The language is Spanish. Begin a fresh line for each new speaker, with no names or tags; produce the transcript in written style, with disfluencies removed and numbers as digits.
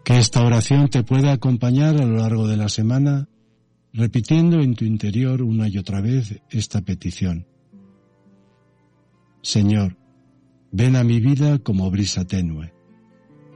Que esta oración te pueda acompañar a lo largo de la semana, repitiendo en tu interior una y otra vez esta petición. Señor, ven a mi vida como brisa tenue.